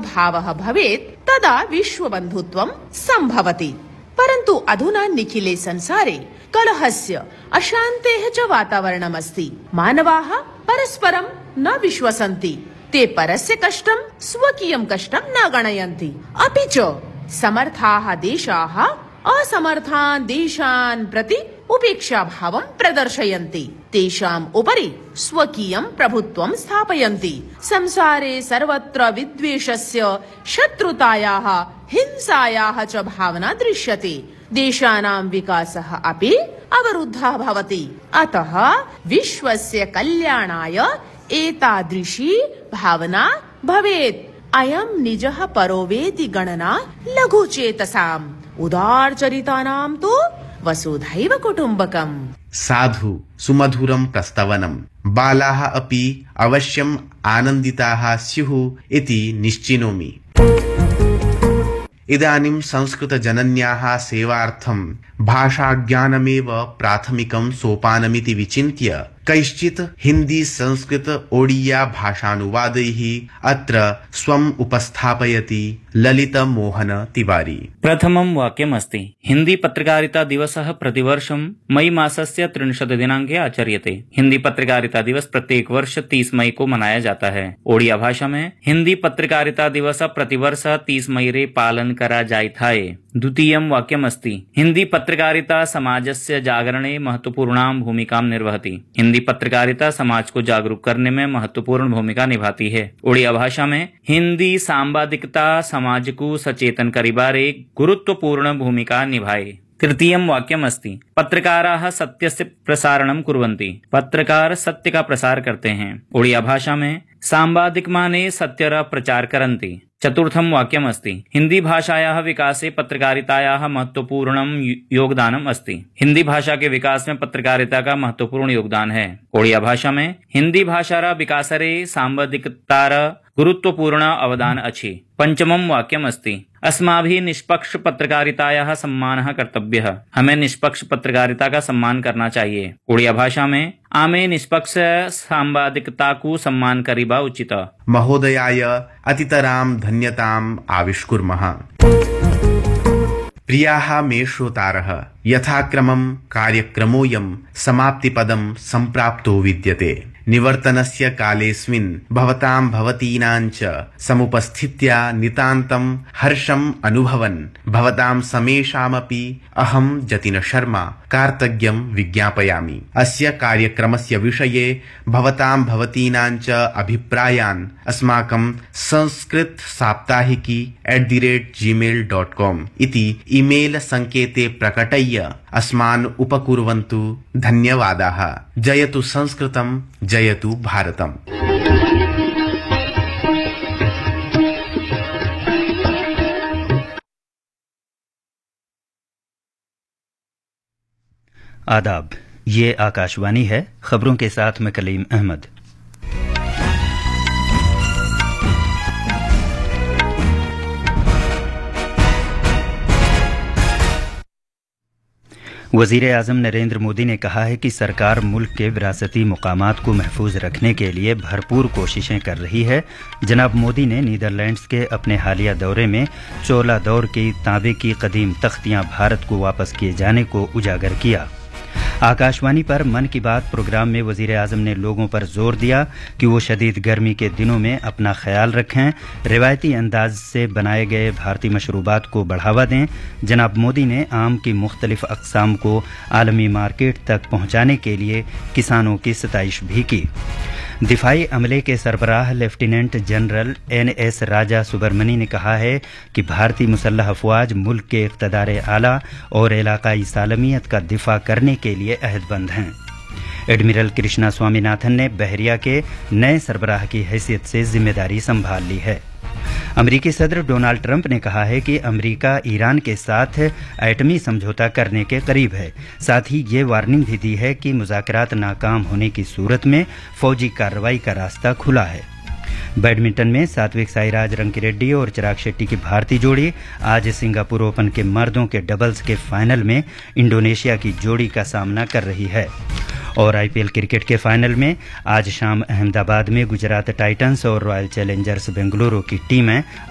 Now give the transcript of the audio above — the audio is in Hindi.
भावः भवेत् तदा विश्वबन्धुत्वं सम्भवति। परन्तु अधुना निखिले संसारे कलहस्य अशान्तेः च वातावरणमस्ति। मानवाः परस्परं न विश्वसन्ति। ते परस्य कष्टं स्वकीयं कष्टं न गणयन्ति। अपि च समर्थाः देशाः असमर्थान् देशान् प्रति उपेक्षाभावं प्रदर्शयन्ति। तेषाम् उपरि स्वकीयं प्रभुत्वं स्थापयन्ति। संसारे सर्वत्र विद्वेषस्य, शत्रुतायाः, हिंसायाः च भावना दृश्यते। देशानां विकासः अपि अवरुद्धः भवति। अतः विश्वस्य कल्याणाय एतादृशी भावना भवेत्। अयं निजः परो वेति गणना लघुचेतसाम्, उदारचरितानां तु वसुधैव कुटुम्बकम्। साधु सुमधुरं प्रस्तवनम्। बालाः अपि अवश्यम् आनन्दिताः स्युः इति निश्चिनोमि। इदानीं संस्कृतजनन्याः सेवार्थं भाषाज्ञानमेव प्राथमिकं सोपानमिति विचिन्त्य कैश्चित् हिन्दी संस्कृत ओडिया भाषानुवादैः अत्र स्वम् उपस्थापयति ललित मोहन तिवारी। प्रथमं वाक्यमस्ति। हिंदी पत्रकारिता दिवसः प्रतिवर्षं मई मासस्य 30 दिनांके आचर्यते। हिंदी पत्रकारिता दिवस प्रत्येक वर्ष 30 मई को मनाया जाता है। ओडिया भाषा में हिंदी पत्रकारिता दिवस प्रतिवर्ष 30 मई रे पालन करा जायथाय। द्वितीयं वाक्यमस्ति। हिंदी पत्रकारिता समाजस्य जागरणे महत्वपूर्णां भूमिकां निर्वहति। हिंदी पत्रकारिता समाज को जागरूक करने में महत्वपूर्ण भूमिका निभाती है। ओडिया भाषा में हिंदी सांबादिकता समाज को सचेतन करिबारे गुरुत्वपूर्ण भूमिका निभाए। तृतीयं वाक्यमस्ति। पत्रकाराः सत्यस्य प्रसारणं कुर्वन्ति। पत्रकार सत्य का प्रसार करते हैं। ओडिया भाषा में सांबादिक माने सत्यरा प्रचार करन्ति। चतुर्थं वाक्यमस्ति। हिंदी भाषायाः विकासे पत्रकारितायाः महत्वपूर्णं योगदानम् अस्ति। हिंदी भाषा के विकास में पत्रकारिता का महत्वपूर्ण योगदान है। ओडिया भाषा में हिंदी भाषारा विकासरे सांबादिकतार गुरुत्वपूर्ण अवदान अछि। पंचमं वाक्यमस्ति। अस्माभिः निष्पक्ष पत्रकारितायाः सम्मानः कर्तव्यः। हमें निष्पक्ष पत्रकारिता का सम्मान करना चाहिए। ओडिया भाषा में आमे निष्पक्ष सांबादिकता को सम्मान करिबा उचित। महोदयाय अतितरां धन्यताम् आविष्कुर्मः। प्रियाः मे श्रोतारः, यथाक्रमं कार्यक्रमोऽयं समाप्तिपदं सम्प्राप्तो विद्यते। निवर्तनस्य कालेऽस्मिन् भवतां भवतीनां च समुपस्थित्या नितान्तं हर्षम् अनुभवन् भवतां समेषामपि अहं जतिन शर्मा कार्तज्ञं विज्ञापयामि। अस्य कार्यक्रमस्य विषये भवतां भवतीनां च अभिप्रायान् अस्माकं संस्कृत साप्ताहिकी @gmail.com इति ईमेल संकेते प्रकटय्य अस्मान् उपकुर्वन्तु। धन्यवादाः। जयतु संस्कृतं, जयतु भारतम्। आदाब, ये आकाशवाणी है। खबरों के साथ मैं कलीम अहमद। वज़ीर-ए-आज़म नरेंद्र मोदी ने कहा है कि सरकार मुल्क के विरासती मुकामात को महफूज रखने के लिए भरपूर कोशिशें कर रही है। जनाब मोदी ने नीदरलैंड्स के अपने हालिया दौरे में चोला दौर की तांबे की कदीम तख्तियां भारत को वापस किए जाने को उजागर किया। आकाशवाणी पर मन की बात प्रोग्राम में वज़ीर-ए-आज़म ने लोगों पर जोर दिया कि वो शदीद गर्मी के दिनों में अपना ख्याल रखें, रिवायती अंदाज से बनाए गए भारतीय मशरूबात को बढ़ावा दें। जनाब मोदी ने आम की मुख्तलिफ अक़साम को आलमी मार्केट तक पहुंचाने के लिए किसानों की सताइश भी की। दिफाई अमले के सरबराह लेफ्टिनेंट जनरल NS राजा सुब्रमणी ने कहा है कि भारतीय मुसल्लह अफवाज मुल्क के इक़्तिदार आला और इलाकाई सालमियत का दिफा करने के लिए अहदबंद हैं। एडमिरल कृष्णा स्वामीनाथन ने बहरिया के नए सरबराह की हैसियत से जिम्मेदारी संभाल ली है। अमरीकी सदर डोनाल्ड ट्रंप ने कहा है कि अमरीका ईरान के साथ एटमी समझौता करने के करीब है। साथ ही ये वार्निंग भी दी है कि मुज़ाकरात नाकाम होने की सूरत में फौजी कार्रवाई का रास्ता खुला है। बैडमिंटन में सात्विक साईराज रंकीरेड्डी और चिराग शेट्टी की भारतीय जोड़ी आज सिंगापुर ओपन के मर्दों के डबल्स के फाइनल में इंडोनेशिया की जोड़ी का सामना कर रही है। और IPL क्रिकेट के फाइनल में आज शाम अहमदाबाद में गुजरात टाइटंस और रॉयल चैलेंजर्स बेंगलुरु की टीमें